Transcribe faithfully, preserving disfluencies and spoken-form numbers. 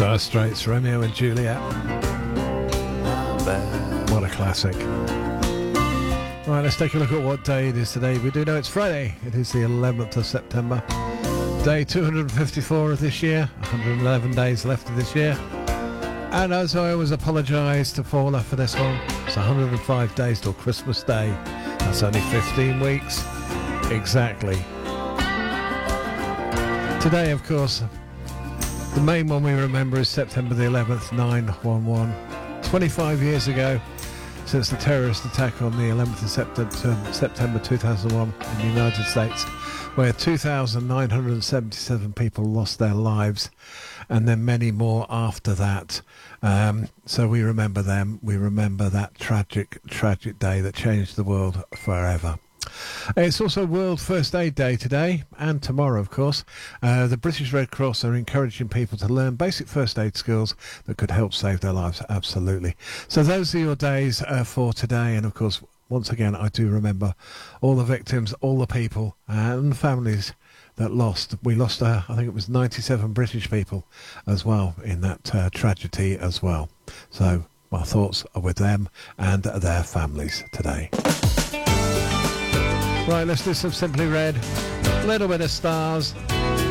Dire Straits, Romeo and Juliet. What a classic. Right, let's take a look at what day it is today. We do know it's Friday. It is the eleventh of September. Day two hundred fifty-four of this year. one hundred eleven days left of this year. And as I always apologise to Paula for this one, it's one hundred five days till Christmas Day. That's only fifteen weeks. Exactly. Today, of course, the main one we remember is September the eleventh, nine one one. twenty-five years ago since the terrorist attack on the eleventh of September two thousand one in the United States, where two thousand nine hundred seventy-seven people lost their lives, and then many more after that. Um, so we remember them. We remember that tragic, tragic day that changed the world forever. It's also World First Aid Day today and tomorrow, of course. Uh, the British Red Cross are encouraging people to learn basic first aid skills that could help save their lives, absolutely. So those are your days uh, for today. And, of course, once again, I do remember all the victims, all the people and families that lost. We lost, uh, I think it was ninety-seven British people as well in that uh, tragedy as well. So my thoughts are with them and their families today. Right, let's do some Simply Red. A little bit of Stars.